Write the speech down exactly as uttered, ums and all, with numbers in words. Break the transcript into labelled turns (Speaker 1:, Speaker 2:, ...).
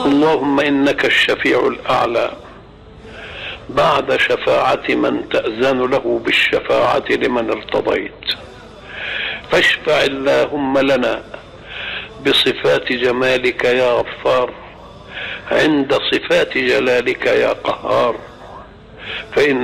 Speaker 1: اللهم إنك الشفيع الأعلى بعد شفاعة من تأذن له بالشفاعة لمن ارتضيت، فاشفع اللهم لنا بصفات جمالك يا غفار عند صفات جلالك يا قهار، فإن